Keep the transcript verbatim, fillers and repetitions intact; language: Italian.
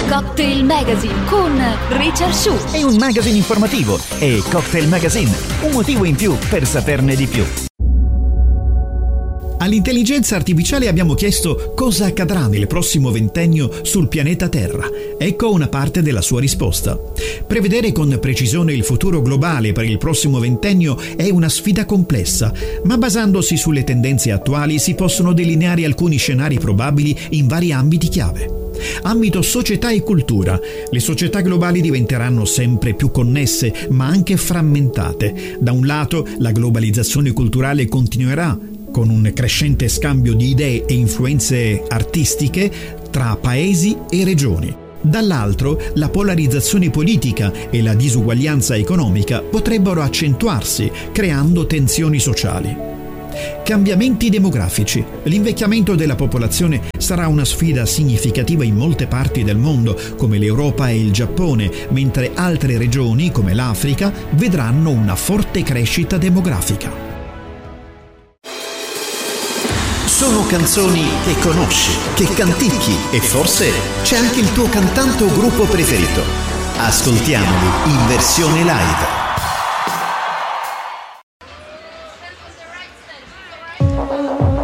Cocktail Magazine con Richard Shu. È un magazine informativo e Cocktail Magazine, un motivo in più per saperne di più. All'intelligenza artificiale abbiamo chiesto cosa accadrà nel prossimo ventennio sul pianeta Terra. Ecco una parte della sua risposta. Prevedere con precisione il futuro globale per il prossimo ventennio è una sfida complessa, ma basandosi sulle tendenze attuali si possono delineare alcuni scenari probabili in vari ambiti chiave. Ambito società e cultura. Le società globali diventeranno sempre più connesse, ma anche frammentate. Da un lato, la globalizzazione culturale continuerà, con un crescente scambio di idee e influenze artistiche tra paesi e regioni. Dall'altro, la polarizzazione politica e la disuguaglianza economica potrebbero accentuarsi, creando tensioni sociali. Cambiamenti demografici. L'invecchiamento della popolazione sarà una sfida significativa in molte parti del mondo, come l'Europa e il Giappone, mentre altre regioni, come l'Africa, vedranno una forte crescita demografica. Sono canzoni che conosci, che canticchi e forse c'è anche il tuo cantante o gruppo preferito. Ascoltiamoli in versione live.